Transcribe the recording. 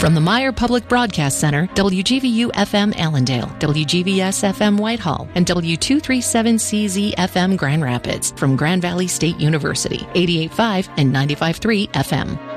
From the Meyer Public Broadcast Center, WGVU-FM Allendale, WGVS-FM Whitehall, and W237CZ-FM Grand Rapids from Grand Valley State University, 88.5 and 95.3 FM.